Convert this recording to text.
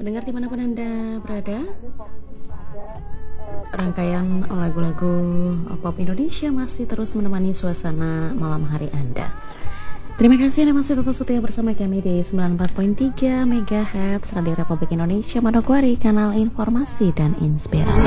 Pendengar dimanapun Anda berada, rangkaian lagu-lagu pop Indonesia masih terus menemani suasana malam hari Anda. Terima kasih Anda masih tetap setia bersama kami di 94.3 MHz Radio Republik Indonesia Manokwari, kanal informasi dan inspirasi.